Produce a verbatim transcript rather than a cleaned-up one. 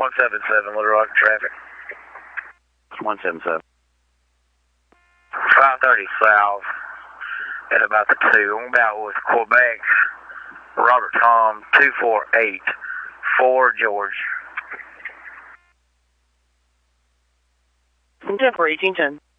one seven seven, Little Rock traffic. one seven seven. five thirty south at about the two. On about with Quebec, Robert Tom, two four eight, four George. Denver, eighteen ten.